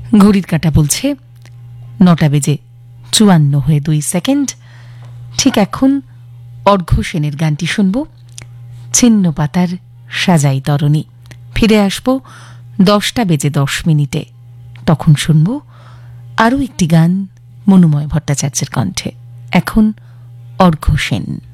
ঘড়ির কাঁটা বলছে 9:54 ঠিক এখন অর্ঘ্য সেনের গানটি শুনব, ছিন্ন পাতার সাজাই তরণী। ফিরে আসব 10:10 তখন শুনব আরও একটি গান মনোময় ভট্টাচার্যের কণ্ঠে। এখন অর্ঘ্য সেন।